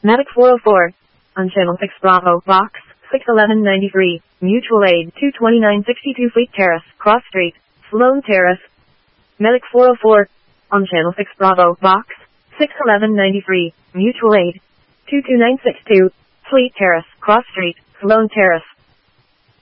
Medic 404. On Channel 6 Bravo, Box 61193. Mutual Aid 22962 Fleet Terrace, Cross Street, Sloane Terrace. Medic 404. On Channel 6 Bravo, Box 61193. Mutual Aid 22962 Fleet Terrace, Cross Street, Sloane Terrace.